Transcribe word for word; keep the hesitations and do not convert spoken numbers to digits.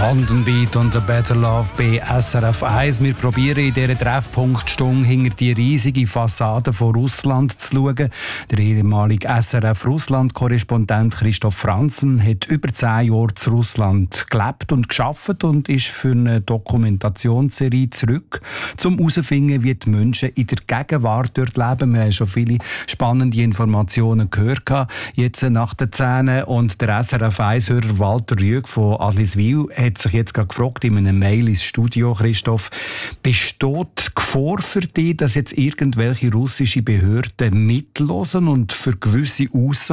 London Beat und A Better Love bei S R F eins. Wir probieren in dieser Treffpunktstunde hinter die riesige Fassade von Russland zu schauen. Der ehemalige S R F-Russland-Korrespondent Christoph Franzen hat über zehn Jahre zu Russland gelebt und gearbeitet und ist für eine Dokumentationsserie zurück, um herauszufinden, wie die Menschen in der Gegenwart dort leben. Wir haben schon viele spannende Informationen gehört jetzt nach den Zähnen. Und der S R F eins-Hörer Walter Rüegg von Adliswil hat sich jetzt gerade gefragt in einem Mail ins Studio, Christoph, besteht Gefahr für dich, dass jetzt irgendwelche russische Behörden mitlosen und für gewisse Aussagen